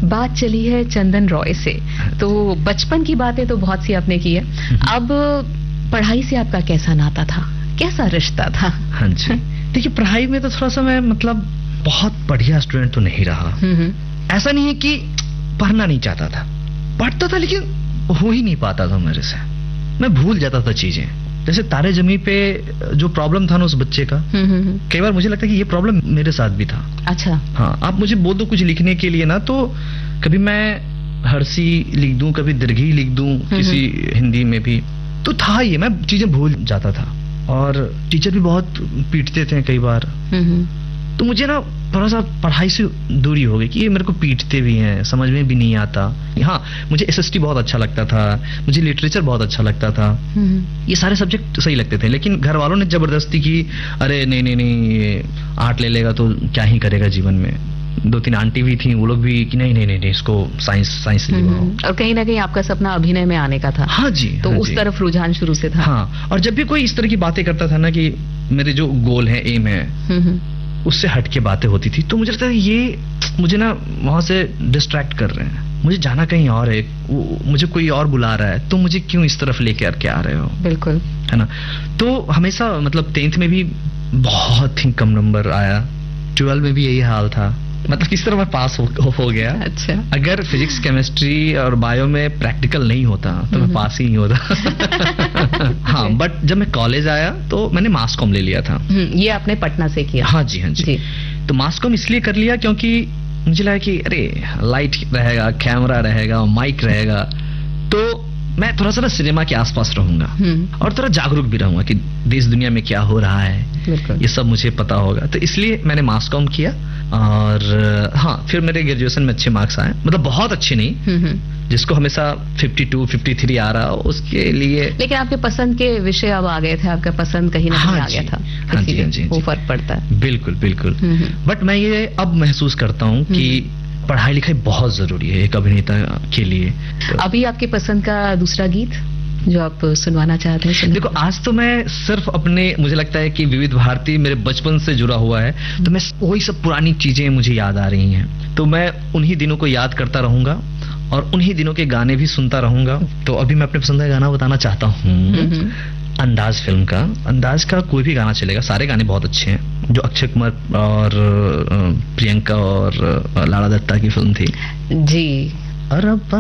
बात चली है चंदन रॉय से, तो बचपन की बातें तो बहुत सी आपने की है, अब पढ़ाई से आपका कैसा नाता था, कैसा रिश्ता था? हाँ जी, देखिए पढ़ाई में तो थोड़ा सा मैं मतलब बहुत बढ़िया स्टूडेंट तो नहीं रहा। ऐसा नहीं है कि पढ़ना नहीं चाहता था, पढ़ता था लेकिन हो ही नहीं पाता था मेरे से, मैं भूल जाता था चीजें। जैसे तारे जमी पे जो प्रॉब्लम था ना उस बच्चे का, कई बार मुझे लगता है कि ये प्रॉब्लम मेरे साथ भी था। अच्छा। हाँ, आप मुझे बोल दो कुछ लिखने के लिए ना, तो कभी मैं हर्षी लिख दूं, कभी दीर्घी लिख दूं किसी हिंदी में भी, तो था ये, मैं चीजें भूल जाता था। और टीचर भी बहुत पीटते थे कई बार, तो मुझे ना थोड़ा सा पढ़ाई से दूरी हो गई कि ये मेरे को पीटते भी हैं, समझ में भी नहीं आता। हाँ, मुझे एसएसटी बहुत अच्छा लगता था, मुझे लिटरेचर बहुत अच्छा लगता था, ये सारे सब्जेक्ट सही लगते थे, लेकिन घर वालों ने जबरदस्ती की, अरे नहीं नहीं नहीं, ये आर्ट ले लेगा तो क्या ही करेगा जीवन में। 2-3 आंटी भी थी, वो लोग भी कि नहीं नहीं नहीं, नहीं इसको साइंस लिवाओ। और कहीं ना कहीं आपका सपना अभिनय में आने का था। हाँ जी, तो हाँ उस जी, तरफ रुझान शुरू से था। हाँ, और जब भी कोई इस तरह की बातें करता था ना कि मेरे जो गोल है, एम है, उससे हट के बातें होती थी, तो मुझे लगता है ये मुझे ना वहां से डिस्ट्रैक्ट कर रहे हैं, मुझे जाना कहीं और है, मुझे कोई और बुला रहा है, तो मुझे क्यों इस तरफ लेके आ रहे हो। बिल्कुल, है ना। तो हमेशा मतलब 10th में भी बहुत ही कम नंबर आया, 12 में भी यही हाल था, मतलब किस तरह मैं पास हो गया। अच्छा। अगर फिजिक्स, केमिस्ट्री और बायो में प्रैक्टिकल नहीं होता तो मैं पास ही नहीं होता। हाँ, बट जब मैं कॉलेज आया तो मैंने मास कॉम ले लिया था। ये आपने पटना से किया? हाँ जी, हाँ जी। तो मास कॉम इसलिए कर लिया क्योंकि मुझे लगा कि अरे लाइट रहेगा, कैमरा रहेगा, माइक रहेगा, तो मैं थोड़ा सा ना सिनेमा के आसपास रहूंगा और थोड़ा जागरूक भी रहूंगा कि देश दुनिया में क्या हो रहा है, ये सब मुझे पता होगा। तो इसलिए मैंने मास कॉम किया। और हाँ, फिर मेरे ग्रेजुएशन में अच्छे मार्क्स आए, मतलब बहुत अच्छे नहीं, जिसको हमेशा 52, 53 आ रहा उसके लिए। लेकिन आपके पसंद के विषय अब आ गए थे, आपका पसंद कहीं ना कहीं आ गया था। हाँ जी, हाँ जी, वो फर्क पड़ता है। बिल्कुल बिल्कुल। बट मैं ये अब महसूस करता हूँ कि पढ़ाई लिखाई बहुत जरूरी है एक अभिनेता के लिए। तो अभी आपके पसंद का दूसरा गीत जो आप सुनवाना चाहते हैं? देखो, आज तो मैं सिर्फ अपने, मुझे लगता है कि विविध भारती मेरे बचपन से जुड़ा हुआ है, तो मैं वही सब पुरानी चीजें मुझे याद आ रही हैं, तो मैं उन्हीं दिनों को याद करता रहूंगा और उन्हीं दिनों के गाने भी सुनता रहूंगा। तो अभी मैं अपने पसंद का गाना बताना चाहता हूँ, अंदाज फिल्म का। अंदाज का कोई भी गाना चलेगा, सारे गाने बहुत अच्छे हैं, जो अक्षय कुमार और प्रियंका और लाड़ा दत्ता की फिल्म थी जी।